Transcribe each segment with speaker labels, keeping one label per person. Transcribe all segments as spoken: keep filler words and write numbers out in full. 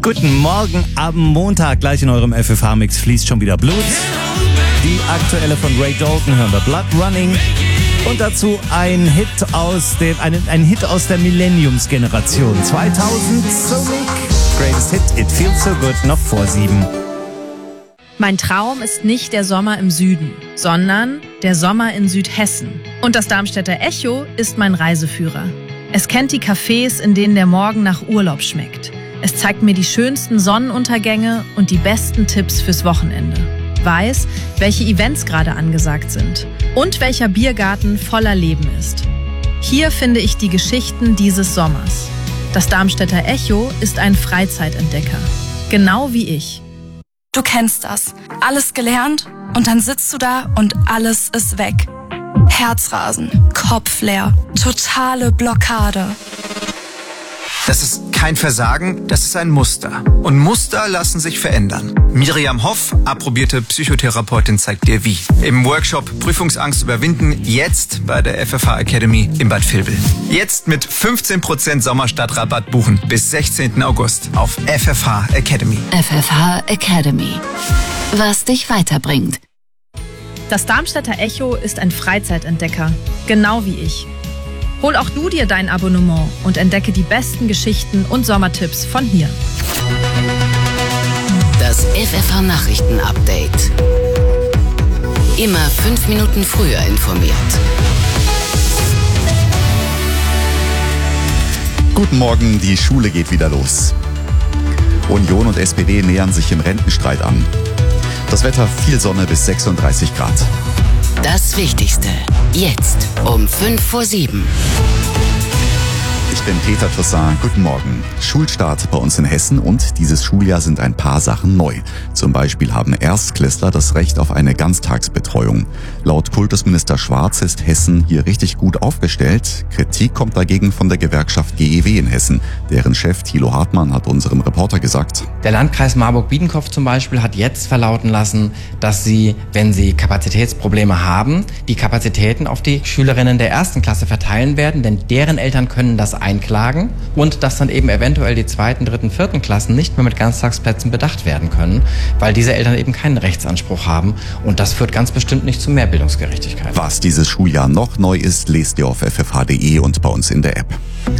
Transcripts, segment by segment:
Speaker 1: Guten Morgen am Montag. Gleich in eurem F F H-Mix fließt schon wieder Blut. Die aktuelle von Ray Dalton hören wir, Blood Running. Und dazu ein Hit aus dem, ein, ein Hit aus der Millenniums-Generation. zweitausend, Sonic. Greatest Hit, It Feels So Good, noch vor sieben.
Speaker 2: Mein Traum ist nicht der Sommer im Süden, sondern der Sommer in Südhessen. Und das Darmstädter Echo ist mein Reiseführer. Es kennt die Cafés, in denen der Morgen nach Urlaub schmeckt. Es zeigt mir die schönsten Sonnenuntergänge und die besten Tipps fürs Wochenende. Weiß, welche Events gerade angesagt sind und welcher Biergarten voller Leben ist. Hier finde ich die Geschichten dieses Sommers. Das Darmstädter Echo ist ein Freizeitentdecker, genau wie ich.
Speaker 3: Du kennst das. Alles gelernt und dann sitzt du da und alles ist weg. Herzrasen, Kopf leer, totale Blockade.
Speaker 4: Das ist kein Versagen, das ist ein Muster. Und Muster lassen sich verändern. Miriam Hoff, approbierte Psychotherapeutin, zeigt dir wie. Im Workshop Prüfungsangst überwinden, jetzt bei der F F H Academy in Bad Vilbel. Jetzt mit fünfzehn Prozent Sommerstadtrabatt buchen bis sechzehnten August auf F F H Academy.
Speaker 5: F F H Academy. Was dich weiterbringt.
Speaker 2: Das Darmstädter Echo ist ein Freizeitentdecker, genau wie ich. Hol auch du dir dein Abonnement und entdecke die besten Geschichten und Sommertipps von hier.
Speaker 5: Das F F H-Nachrichten-Update. Immer fünf Minuten früher informiert.
Speaker 6: Guten Morgen, die Schule geht wieder los. Union und S P D nähern sich im Rentenstreit an. Das Wetter viel Sonne bis sechsunddreißig Grad.
Speaker 5: Das Wichtigste. Jetzt um fünf vor sieben.
Speaker 6: Ich bin Peter Toussaint. Guten Morgen. Schulstart bei uns in Hessen und dieses Schuljahr sind ein paar Sachen neu. Zum Beispiel haben Erstklässler das Recht auf eine Ganztagsbetreuung. Laut Kultusminister Schwarz ist Hessen hier richtig gut aufgestellt. Kritik kommt dagegen von der Gewerkschaft G E W in Hessen. Deren Chef Thilo Hartmann hat unserem Reporter gesagt:
Speaker 7: Der Landkreis Marburg-Biedenkopf zum Beispiel hat jetzt verlauten lassen, dass sie, wenn sie Kapazitätsprobleme haben, die Kapazitäten auf die Schülerinnen der ersten Klasse verteilen werden, denn deren Eltern können das einklagen und dass dann eben eventuell die zweiten, dritten, vierten Klassen nicht mehr mit Ganztagsplätzen bedacht werden können, weil diese Eltern eben keinen Rechtsanspruch haben und das führt ganz bestimmt nicht zu mehr Bildungsgerechtigkeit.
Speaker 6: Was dieses Schuljahr noch neu ist, lest ihr auf f f h punkt d e und bei uns in der App.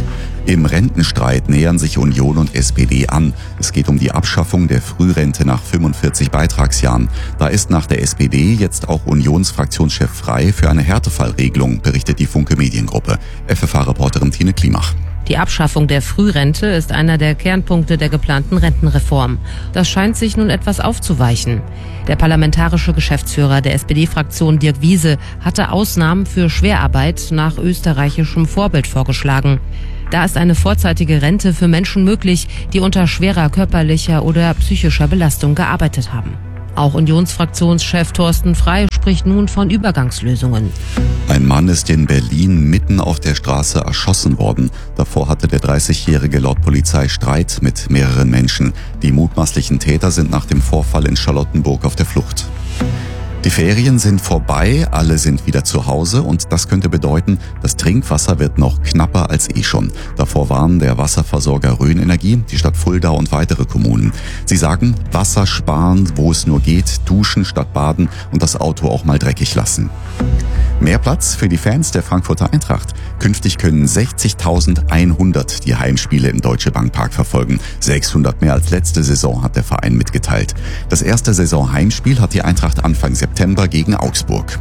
Speaker 6: Im Rentenstreit nähern sich Union und S P D an. Es geht um die Abschaffung der Frührente nach fünfundvierzig Beitragsjahren. Da ist nach der S P D jetzt auch Unionsfraktionschef Frei für eine Härtefallregelung, berichtet die Funke Mediengruppe. F F H-Reporterin Tine Klimach.
Speaker 8: Die Abschaffung der Frührente ist einer der Kernpunkte der geplanten Rentenreform. Das scheint sich nun etwas aufzuweichen. Der parlamentarische Geschäftsführer der S P D-Fraktion Dirk Wiese hatte Ausnahmen für Schwerarbeit nach österreichischem Vorbild vorgeschlagen. Da ist eine vorzeitige Rente für Menschen möglich, die unter schwerer körperlicher oder psychischer Belastung gearbeitet haben. Auch Unionsfraktionschef Thorsten Frei spricht nun von Übergangslösungen.
Speaker 6: Ein Mann ist in Berlin mitten auf der Straße erschossen worden. Davor hatte der dreißigjährige laut Polizei Streit mit mehreren Menschen. Die mutmaßlichen Täter sind nach dem Vorfall in Charlottenburg auf der Flucht. Die Ferien sind vorbei, alle sind wieder zu Hause und das könnte bedeuten, das Trinkwasser wird noch knapper als eh schon. Davor warnen der Wasserversorger Rhön Energie, die Stadt Fulda und weitere Kommunen. Sie sagen, Wasser sparen, wo es nur geht, duschen statt baden und das Auto auch mal dreckig lassen. Mehr Platz für die Fans der Frankfurter Eintracht. Künftig können sechzigtausendeinhundert die Heimspiele im Deutsche Bank Park verfolgen. sechshundert mehr als letzte Saison hat der Verein mitgeteilt. Das erste Saisonheimspiel hat die Eintracht Anfang September gegen Augsburg.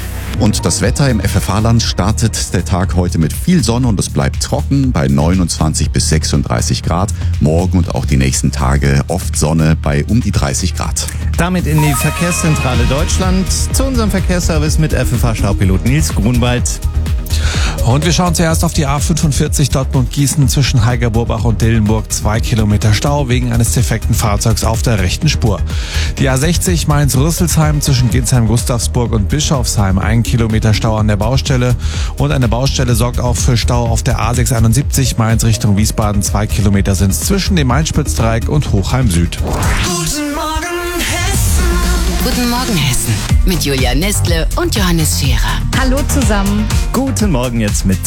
Speaker 6: Und das Wetter im F F H-Land startet der Tag heute mit viel Sonne und es bleibt trocken bei neunundzwanzig bis sechsunddreißig Grad. Morgen und auch die nächsten Tage oft Sonne bei um die dreißig Grad.
Speaker 1: Damit in die Verkehrszentrale Deutschland zu unserem Verkehrsservice mit F F H-Staupilot Nils Grunwald.
Speaker 9: Und wir schauen zuerst auf die A fünfundvierzig Dortmund-Gießen zwischen Heiger-Burbach und Dillenburg. Zwei Kilometer Stau wegen eines defekten Fahrzeugs auf der rechten Spur. Die A sechzig Mainz-Rüsselsheim zwischen Ginsheim-Gustavsburg und Bischofsheim. Ein Kilometer Stau an der Baustelle. Und eine Baustelle sorgt auch für Stau auf der A sechshunderteinundsiebzig Mainz Richtung Wiesbaden. Zwei Kilometer sind es zwischen dem Main-Spitz-Dreieck und Hochheim Süd.
Speaker 5: Guten Morgen Hessen. Guten Morgen Hessen. Mit Julia Nestle und Johannes Scherer.
Speaker 2: Hallo zusammen.
Speaker 1: Guten Morgen jetzt mit